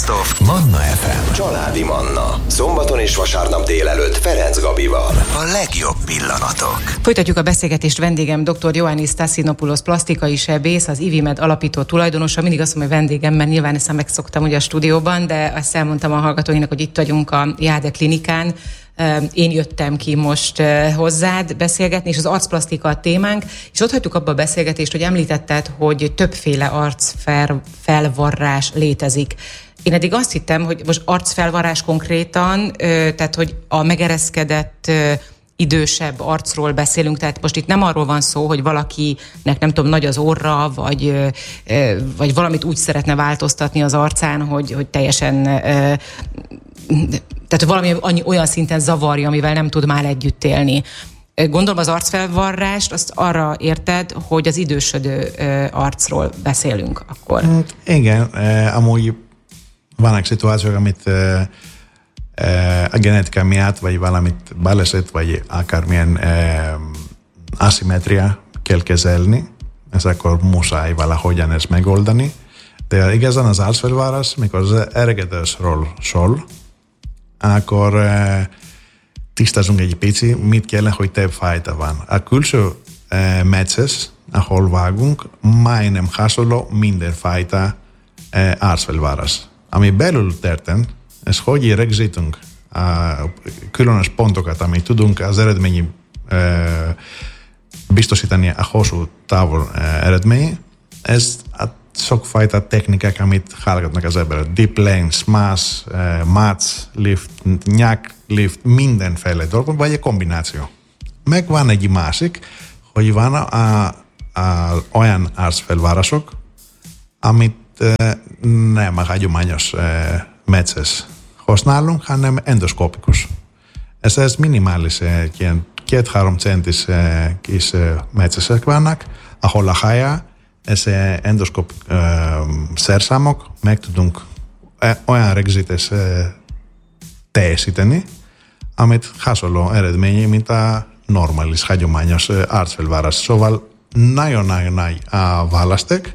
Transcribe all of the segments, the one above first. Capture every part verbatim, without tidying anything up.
Best of Manna ef em. Családi Manna. Szombaton és vasárnap délelőtt Ferenc Gabival. A legjobb pillanatok. Folytatjuk a beszélgetést. Vendégem dr. Ioannis Stassinopoulos, plastikai sebész, az IVIMED alapító tulajdonosa. Mindig azt mondom, hogy vendégem, mert nyilván ezt megszoktam ugye a stúdióban, de azt elmondtam a hallgatóinak, hogy itt vagyunk a Jáde klinikán. Én jöttem ki most hozzád beszélgetni, és az arcplasztika a témánk, és ott hagytuk abba a beszélgetést, hogy említetted, hogy többféle arcfelvarrás létezik. Én eddig azt hittem, hogy most arcfelvarrás konkrétan, tehát hogy a megereszkedett idősebb arcról beszélünk, tehát most itt nem arról van szó, hogy valakinek nem tudom, nagy az orra, vagy, vagy valamit úgy szeretne változtatni az arcán, hogy, hogy teljesen, tehát valami annyi, olyan szinten zavarja, amivel nem tud már együtt élni. Gondolom az arcfelvarrást, azt arra érted, hogy az idősödő arcról beszélünk akkor. Igen, amúgy vannak szituációk, amit a genetika miatt, vagy valamit baleset, vagy akármilyen aszimetria kell kezelni, ez akkor muszáj valahogyan ezt megoldani. De igazán az arcfelvarrás, mikor az öregedésről szól, akkor tisztázunk egy pici, mit kell, hogy több fajta van. A külső metszes, ahol vágunk, majdnem hasonló mindenfajta arcfelvarrás. Ami belül történt, ez hogy rögzítünk a különös pontokat, amit tudunk az eredményi e, biztosítani a hosszú távú e, eredmény. Ez a sokfajta technikák, amit hallgatnak az emberek. Deep lane, smash, e, match, lift, nyak, lift, mindenféle dolog, vagy egy kombináció. Meg van egy másik, hogy van a, a, olyan arcfelvarrások, amit e, nem a hagyományos e, metszes használunk, hanem endoszkopikus. Ez, ez minimális, ilyen két-három centis kis metszesek vannak, ahol a haja, ez endoszkop szerszámok, meg tudunk olyan rögzítést teljesíteni, amit hasonló eredmény, mint a normális, hagyományos arcfelvarrás. Szóval nagyon-nagyon nagy a választék.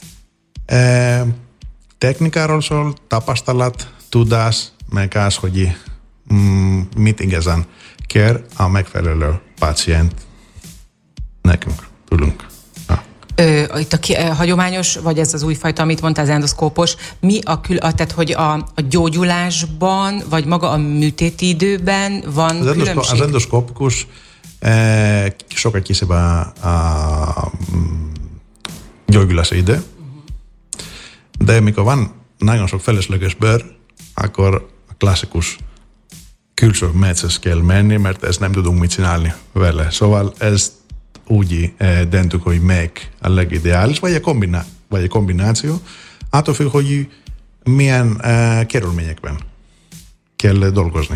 Technikáról szól, tapasztalat, tudás, meg az, hogy mm, mit igazán kér a megfelelő pácient nekünk, tudunk. Ja. Ö, itt a, ki, a hagyományos, vagy ez az újfajta, amit mondtál, az endoszkópos, mi a, kül, a tehát, hogy a, a gyógyulásban, vagy maga a műtéti időben van az különbség? Az endoszkópikus eh, sokkal kisebb a, a gyógyulási idő, uh-huh. De mikor van nagyon sok felesleges bőr, akkor a klasszikus külső metszes kell menni, mert ezt nem tudunk mit csinálni vele. Szóval ezt úgy eh, döntünk, hogy meg a legideális, vagy egy, kombiná- vagy egy kombináció, attól függ, hogy milyen eh, körülményekben kell dolgozni.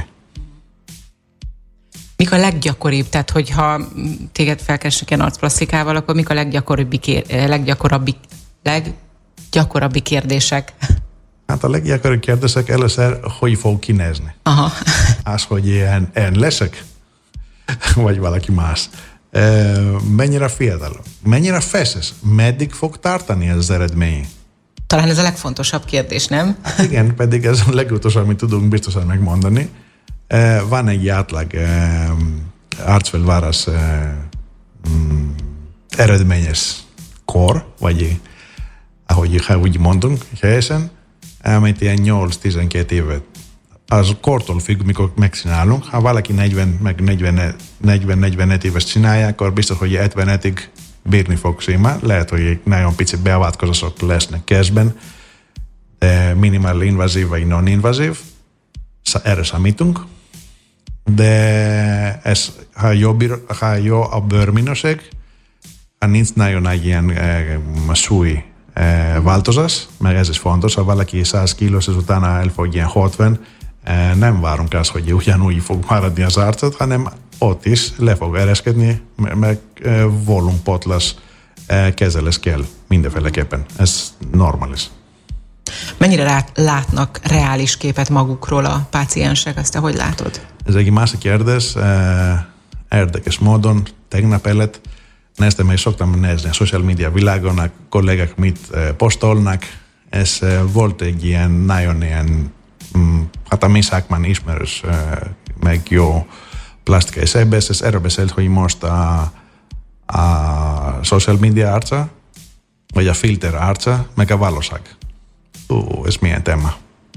Mik a leggyakoribb, tehát hogyha téged felkeresnek ilyen arcplasztikával, akkor mik a leggyakoribb, leggyakoribb, leggyakorabbi kérdések? Hát a leggyakoribb kérdések először, hogy fog kinézni. Aha. Az, hogy ilyen, ilyen leszek, vagy valaki más. E, mennyire fiatal, mennyire feszes, meddig fog tartani ez az eredmény? Talán ez a legfontosabb kérdés, nem? Hát igen, pedig ez a legutolsó, amit tudunk biztosan megmondani. E, van egy átlag e, arcfelvarrás e, mm, eredményes kor, vagy ahogy úgy mondunk helyesen, amit ilyen nyolc-tizenkét évet. Az kortól függ, mikor megcsinálunk. Ha valaki negyven, meg negyven-negyvenöt éves csinálják, akkor biztos, hogy hetvenötig bírni fog simán. Lehet, hogy nagyon pici beavatkozások lesznek kezdben, de minimál invazív vagy non-invazív. Erre számítunk. De ez, ha jó, ha jó a bőrminőség, ha nincs nagyon nagy ilyen eh, súly eh, változás, meg ez is fontos, ha valaki száz kilós, és utána el fog ilyen hatvan, eh, nem várunk azt, hogy ugyanúgy fog maradni az arcot, hanem ott is le fog ereszkedni, meg eh, volumpótlás eh, kezelés kell mindenféleképpen. Ez normális. Mennyire rá, látnak reális képet magukról a páciensek? Azt te hogy látod? Ez egy másik kérdés. Érdekes módon tegnap előtt néztem, és szoktam nézni a social media világon, a kollégák mit posztolnak, ez volt egy ilyen nagyon ilyen, hát a mi szakmán ismerős, meg jó plastikai sebész, ez erről beszélt, hogy most a, a social media arca, vagy a filter arca, meg a valóság. Ó, ez milyen téma.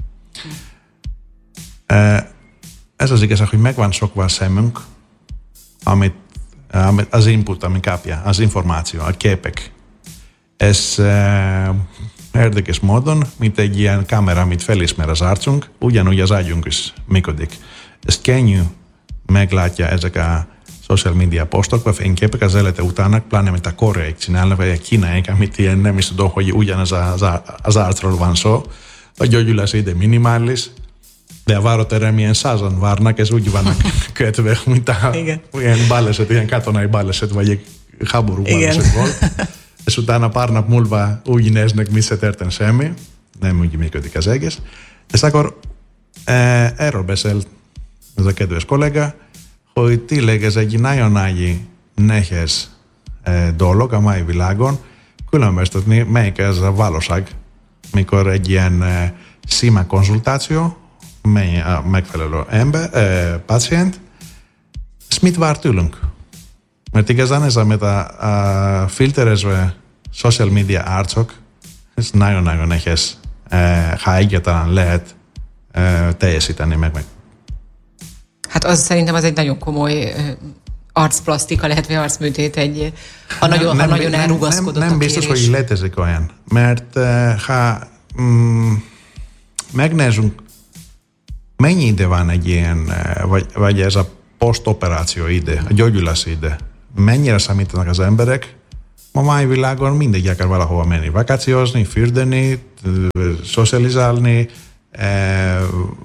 Ez az igazság, hogy megvan sokva a szemünk, amit, amit az input, ami kapja, az információ, a képek. Ez uh, érdekes módon, mint egy ilyen kamera, amit felismer az arcunk, ugyanúgy az agyunk is működik. Ez könnyű meglátja ezek a social media posztok, vagy fényképek az élete utának, pláne, mint a koreaik csinálnak, vagy a kínaiak, amit ilyen nem is tudom, hogy ugyanaz az, az arcról van szó. A gyógyulás ide minimális, de a váróterem ilyen százan várnak, ez úgy vannak kötve, mint a ilyen baleset, ilyen katonai baleset, vagy egy háború baleset volt. És utána pár nap múlva úgy néznek, mi se történt semmi, nem úgy működik az egész. És akkor e, erről beszélt ez a kedves kollega, hogy tényleg ez egy nagyon nagy nehéz e, dolog a mai világon, különböztetni, melyik ez a valóság, mikor egy ilyen e, szima konzultáció, mely a megfelelő ember, e, pacient, és mit vár tőlünk? Mert igazán ez, amit a, a filterezve social media arcok, ez nagyon-nagyon nehéz, e, ha egyáltalán lehet e, teljesíteni meg meg. Hát az szerintem az egy nagyon komoly arcplasztika, lehet, vagy arcműtét, egy, ha nagyon, nem, ha nagyon nem, elrugaszkodott nem, nem a kérés. biztos, hogy létezik olyan. Mert e, ha mm, megnézzünk, mennyi ide van egy ilyen, vagy, vagy ez a posztoperáció ide, a gyógyulás ide, mennyire számítanak az emberek, ma mai világon mindegy akar valahova menni, vakációzni, fürdeni, szocializálni, eh,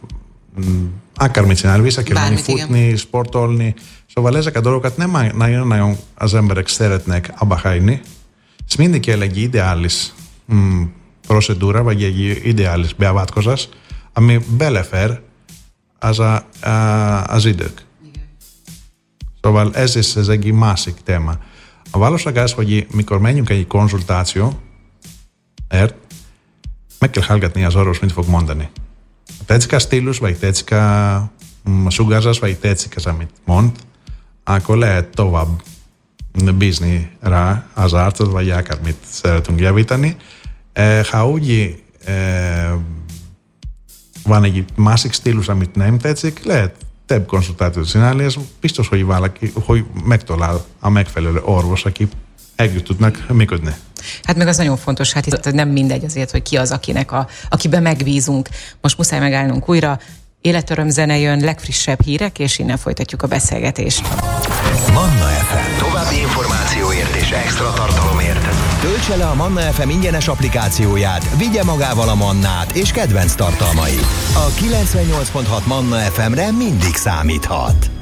akármit csinálni, vissza kell menni, futni, igen. Sportolni. Szóval ezek a dolgokat nem nagyon-nagyon az emberek szeretnek abba hagyni. Ez mindig kell egy ideális mm, procedúra, vagy egy ideális beavatkozás, ami belefér az, a, a, az idők. Szóval ez is ez egy másik téma. A valóság az, hogy mikor menjünk egy konzultáció, ért, meg kell hallgatni az orvos, mit fog mondani. Tetszik a stílus, vagy tetszik a sugárzás, vagy tetszik az, amit mond, akkor lehet tovább bízni rá az arcot, vagy akármit szeretünk javítani. Ha úgy van egy másik stílus, amit nem tetszik, lehet több konzultációt csinálni, ez biztos, hogy valaki, hogy megtalál a megfelelő orvos, aki együtt tudnak működni. Hát meg az nagyon fontos, hát itt nem mindegy azért, hogy ki az, akinek a, akiben megbízunk. Most muszáj megállnunk újra, életöröm zene jön, legfrissebb hírek, és innen folytatjuk a beszélgetést. Manna ef em. További információért és extra tartalomért töltse le a Manna ef em ingyenes applikációját, vigye magával a Mannát és kedvenc tartalmait. A kilencvennyolc pont hat Manna ef emre mindig számíthat.